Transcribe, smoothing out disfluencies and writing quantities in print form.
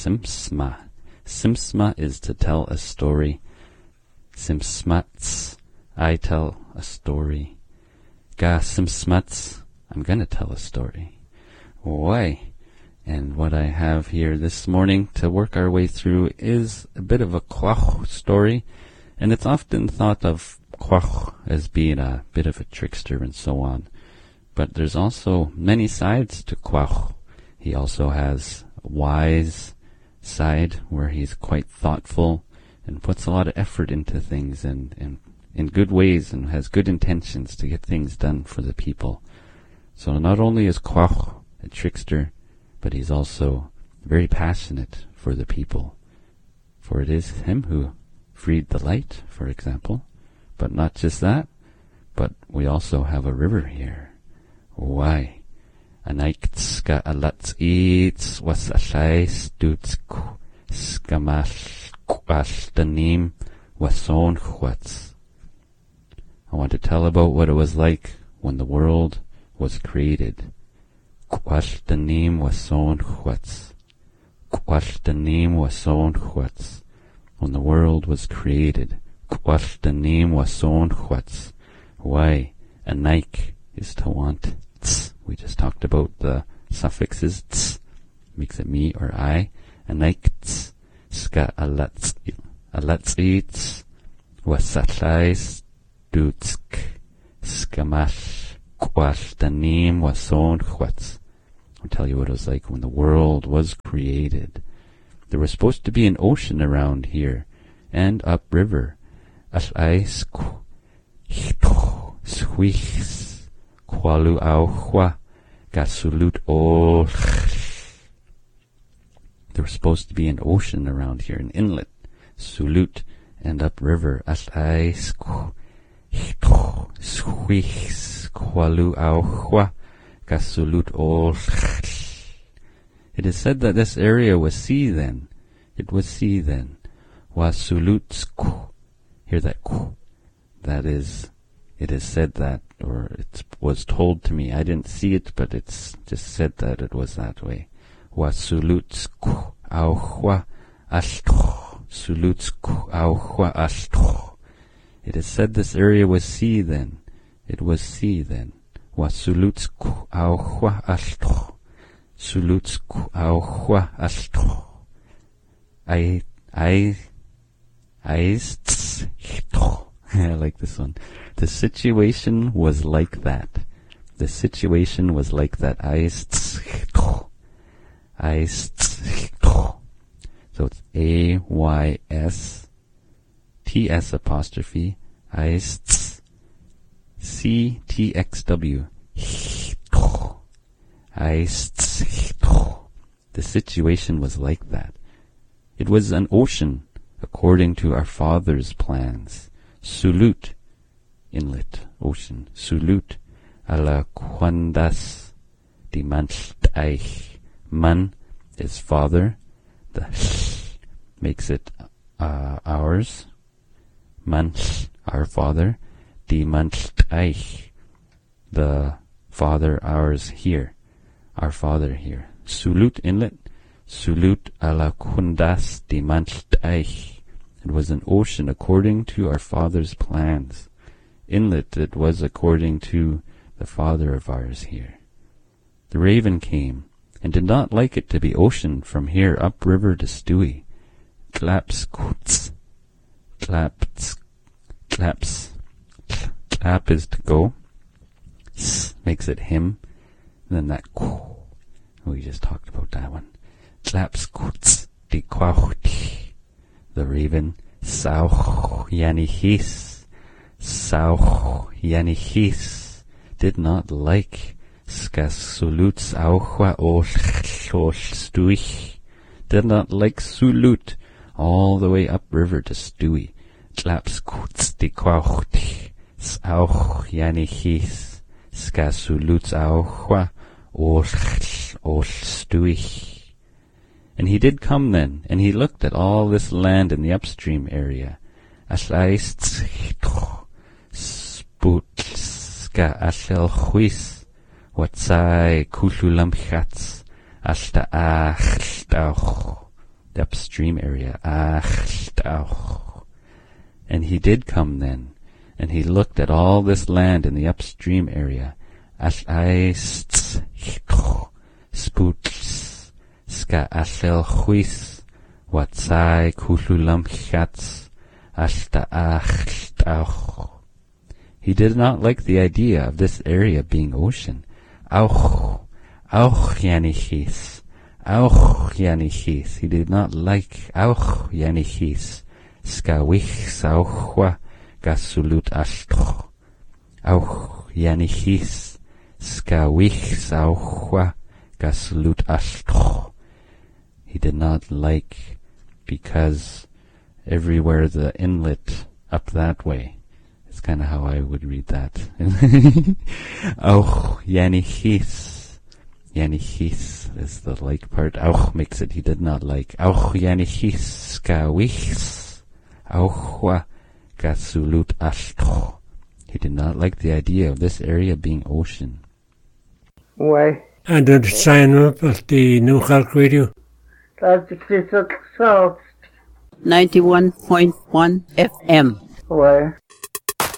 simsma. Simsma is to tell a story. Simsmats, I tell a story. Ga simsmats, I'm gonna tell a story. Why? And what I have here this morning to work our way through is a bit of a Quach story, and it's often thought of Quach as being a bit of a trickster and so on. But there's also many sides to Quach. He also has a wise side where he's quite thoughtful and puts a lot of effort into things and in good ways and has good intentions to get things done for the people. So not only is Quach a trickster, but he's also very passionate for the people. For it is him who freed the light, for example. But not just that, but we also have a river here. Why? Anaikts alats eats was a shais duts skamash danim wason chwats. I want to tell about what it was like when the world was created. Danim wason chwats. Danim wason chwats. When the world was created. Danim wason chwats. Why? A naik is to want. Tz. We just talked about the suffixes tz. Makes it me or I. A naik tz. Ska alats eats. Wasatlais dutsk. Skamash. Danim wason chwats. I'll tell you what it was like when the world was created. There was supposed to be an ocean around here and upriver. Ashais swichs kwalu auchwa gasulut ol. There was supposed to be an ocean around here, an inlet, sulut, and upriver. Ashais swichs kwalu auchwa gasulut ol. It is said that this area was sea then. It was sea then. Wasulut. Hear that? That is, it is said that, or it was told to me. I didn't see it, but it's just said that it was that way. Wasulut auchwa ashtoch. Sulut auchwa ashtoch. It is said this area was sea then. It was sea then. Wasulut auchwa ashtoch. Sulut auchwa ashtoch. I like this one. The situation was like that. The situation was like that. So it's AYS TS CTXW. The situation was like that. It was an ocean according to our Father's plans. Sulut, inlet, ocean. Sulut, ala quandas dimansteich. Man is Father. The makes it ours. Man, our Father. Dimansteich, the Father, ours here. Our Father here. Sulut, inlet. Sulut ala kundas dimansteich. It was an ocean according to our Father's plans. Inlet, it was according to the Father of ours here. The raven came, and did not like it to be ocean from here upriver to Stewie. Claps, koots. Claps, claps. Clap is to go. S makes it him. And then that koo. We just talked about that one. Claps, koots, di kwauch. The raven, sauch yanichis. Sauch yanichis. Did not like skasuluts auchwa stuich. Did not like Sulut all the way upriver to Stewie. Claps koots di kwauch. Sauch yanichis. Skasuluts auchwa stuich. And he did come then, and he looked at all this land in the upstream area. Ashleist sputska ashel huis, watsai kululamchats, ashta achtauch. the upstream area. And he did come then, and he looked at all this land in the upstream area. Spoots, ska ashel huis, watsai kululam chats, He did not like the idea of this area being ocean. Auch Yanichis. Auch Yanichis. He did not like Auch Yanichis. Skawich sauchwa gasulut ashtoch. Auch Yanichis. Skawich sauchwa gasulut ashtoch. He did not like because everywhere the inlet up that way. It's kind of how I would read that. Auch Yanichis. Yanichis is the like part. Auch makes it he did not like. Auch Yanichis Skawichs. Auch Gasulut Ashtoch. He did not like the idea of this area being ocean. Why? And the sign up of the New Clark Radio. That's the 91.1 FM. Why?